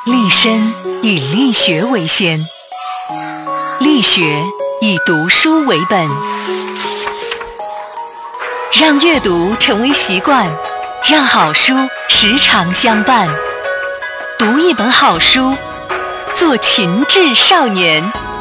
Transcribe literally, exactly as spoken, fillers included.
立身以力学为先，力学以读书为本，让阅读成为习惯，让好书时常相伴。读一本好书，做勤智少年。